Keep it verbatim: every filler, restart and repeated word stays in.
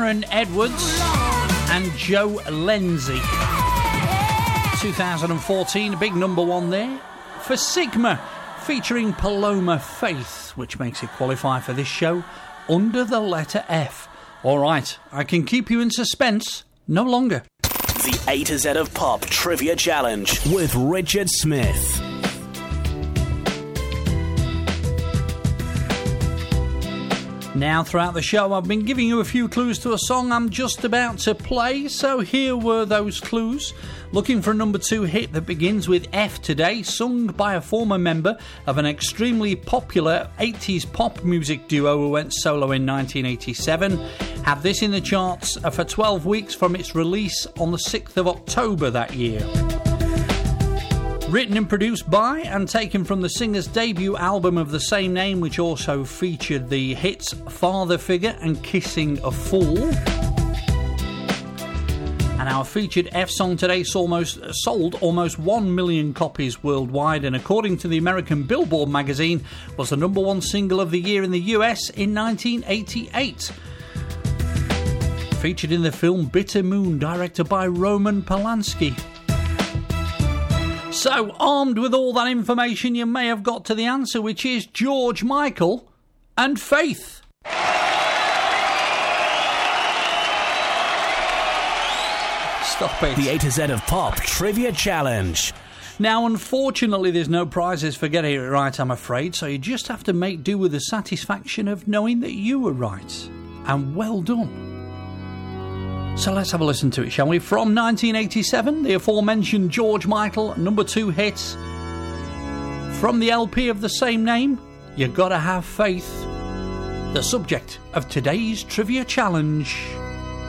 Aaron Edwards and Joe Lenzi. twenty fourteen, a big number one there for Sigma, featuring Paloma Faith, which makes it qualify for this show under the letter F. All right, I can keep you in suspense no longer. The A to Z of Pop Trivia Challenge with Richard Smith. Now, throughout the show, I've been giving you a few clues to a song I'm just about to play, so here were those clues. Looking for a number two hit that begins with F today, sung by a former member of an extremely popular eighties pop music duo who went solo in nineteen eighty-seven. Had this in the charts for twelve weeks from its release on the sixth of October that year. Written and produced by and taken from the singer's debut album of the same name, which also featured the hits Father Figure and Kissing a Fool. And our featured F song today almost, sold almost one million copies worldwide, and according to the American Billboard magazine, was the number one single of the year in the U S in nineteen eighty-eight. Featured in the film Bitter Moon, directed by Roman Polanski. So, armed with all that information, you may have got to the answer, which is George Michael and Faith. Stop it. The A to Z of Pop Trivia Challenge. Now, unfortunately, there's no prizes for getting it right, I'm afraid, so you just have to make do with the satisfaction of knowing that you were right. And well done. So let's have a listen to it, shall we? From nineteen eighty-seven, the aforementioned George Michael, number two hit. From the L P of the same name, You Gotta Have Faith. The subject of today's Trivia Challenge.